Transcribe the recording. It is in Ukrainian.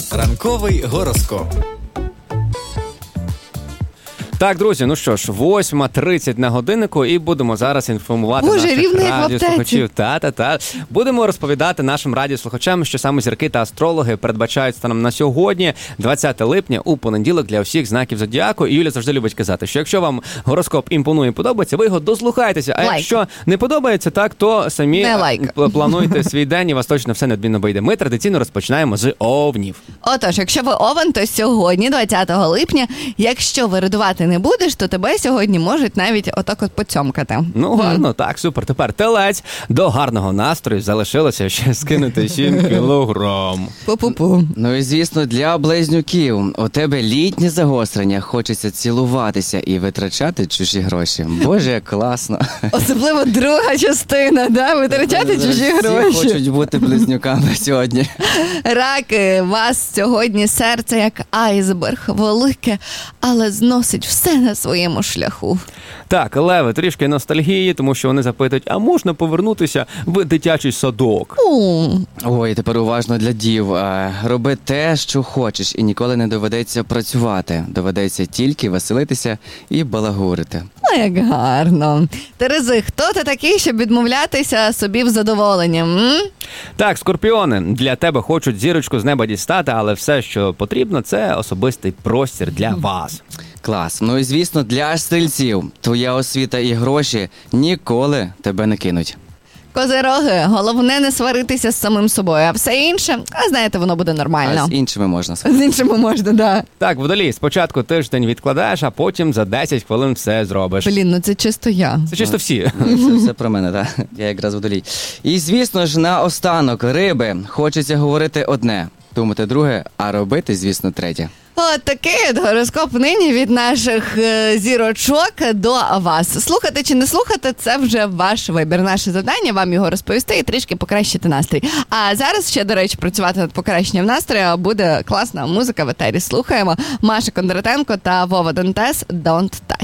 Ранковий гороскоп. Так, друзі, ну що ж, 8:30 на годиннику, і будемо зараз інформувати наших радіослухачів. Та. Будемо розповідати нашим радіослухачам, що саме зірки та астрологи передбачають станом на сьогодні, 20 липня, у понеділок для всіх знаків зодіаку. І Юля завжди любить казати, що якщо вам гороскоп імпонує, подобається, ви його дослухайтеся. А якщо не подобається, так, то самі плануйте свій день, і вас точно все неодмінно вийде. Ми традиційно розпочинаємо з овнів. Отож, якщо ви овен, то сьогодні, 20 липня, якщо виридувати не будеш, то тебе сьогодні можуть навіть отак от поцьомкати. Ну, гарно, так, супер. Тепер телець. До гарного настрою залишилося ще скинути 7 кілограм. Пу-пу-пу. Ну і, звісно, для близнюків. У тебе літнє загострення, хочеться цілуватися і витрачати чужі гроші. Боже, як класно. Особливо друга частина, да? Витрачати чужі гроші. Всі хочуть бути близнюками сьогодні. Раки, вас сьогодні серце як айсберг, велике, але зносить все на своєму шляху. Так, леви, трішки ностальгії, тому що вони запитують, а можна повернутися в дитячий садок? Ой, тепер уважно для дів. Роби те, що хочеш, і ніколи не доведеться працювати. Доведеться тільки веселитися і балагурити. Ну, як гарно. Терези, хто ти такий, щоб відмовлятися собі в задоволенні? Так, скорпіони, для тебе хочуть зірочку з неба дістати, але все, що потрібно, це особистий простір для вас. Клас. Ну і, звісно, для стрільців. Твоя освіта і гроші ніколи тебе не кинуть. Козироги, головне не сваритися з самим собою, а все інше, знаєте, воно буде нормально. А з іншими можна. З іншими можна, да. Так, Водолій, спочатку тиждень відкладаєш, а потім за 10 хвилин все зробиш. Блін, ну це чисто я. Це чисто всі. Це все про мене, так. Я якраз Водолій. І, звісно ж, наостанок, риби. Хочеться говорити одне, думати друге, а робити, звісно, третє. От такий гороскоп нині від наших зірочок до вас. Слухати чи не слухати, це вже ваш вибір. Наше завдання вам його розповісти і трішки покращити настрій. А зараз ще, до речі, працювати над покращенням настрою буде класна музика в етері. Слухаємо. Маша Кондратенко та Вова Дантес «Don't Touch».